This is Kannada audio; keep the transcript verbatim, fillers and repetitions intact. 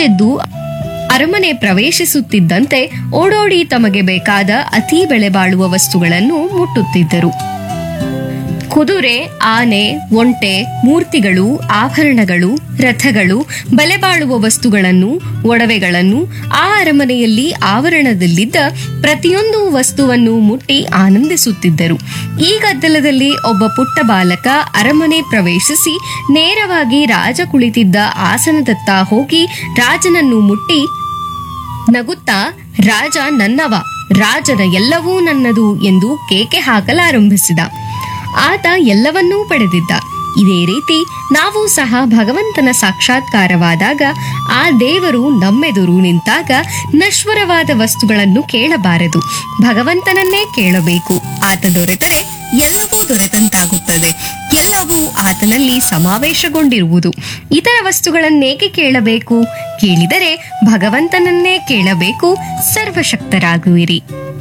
ಆಚೆದ್ದು ಅರಮನೆ ಪ್ರವೇಶಿಸುತ್ತಿದ್ದಂತೆ ಓಡೋಡಿ ತಮಗೆ ಬೇಕಾದ ಅತಿ ಬೆಲೆ ಬಾಳುವ ವಸ್ತುಗಳನ್ನು ಮುಟ್ಟುತ್ತಿದ್ದರು. ಕುದುರೆ, ಆನೆ, ಒಂಟೆ, ಮೂರ್ತಿಗಳು, ಆಭರಣಗಳು, ರಥಗಳು, ಬೆಲೆ ಬಾಳುವ ವಸ್ತುಗಳನ್ನು, ಒಡವೆಗಳನ್ನು, ಆ ಅರಮನೆಯಲ್ಲಿ ಆವರಣದಲ್ಲಿದ್ದ ಪ್ರತಿಯೊಂದು ವಸ್ತುವನ್ನು ಮುಟ್ಟಿ ಆನಂದಿಸುತ್ತಿದ್ದರು. ಈ ಗದ್ದಲದಲ್ಲಿ ಒಬ್ಬ ಪುಟ್ಟ ಬಾಲಕ ಅರಮನೆ ಪ್ರವೇಶಿಸಿ ನೇರವಾಗಿ ರಾಜ ಕುಳಿತಿದ್ದ ಆಸನದತ್ತ ಹೋಗಿ ರಾಜನನ್ನು ಮುಟ್ಟಿ ನಗುತ್ತಾ, ರಾಜ ನನ್ನವ, ರಾಜನ ಎಲ್ಲವೂ ನನ್ನದು ಎಂದು ಕೇಕೆ ಹಾಕಲಾರಂಭಿಸಿದ. ಆತ ಎಲ್ಲವನ್ನೂ ಪಡೆದಿದ್ದ. ಇದೇ ರೀತಿ ನಾವು ಸಹ ಭಗವಂತನ ಸಾಕ್ಷಾತ್ಕಾರವಾದಾಗ, ಆ ದೇವರು ನಮ್ಮೆದುರು ನಿಂತಾಗ ನಶ್ವರವಾದ ವಸ್ತುಗಳನ್ನು ಕೇಳಬಾರದು, ಭಗವಂತನನ್ನೇ ಕೇಳಬೇಕು. ಆತ ದೊರೆತರೆ ಎಲ್ಲವೂ ದೊರೆತಂತಾಗುತ್ತದೆ. ಎಲ್ಲವೂ ಆತನಲ್ಲಿ ಸಮಾವೇಶಗೊಂಡಿರುವುದು. ಇತರ ವಸ್ತುಗಳನ್ನೇಕೆ ಕೇಳಬೇಕು? ಕೇಳಿದರೆ ಭಗವಂತನನ್ನೇ ಕೇಳಬೇಕು. ಸರ್ವಶಕ್ತರಾಗುವಿರಿ.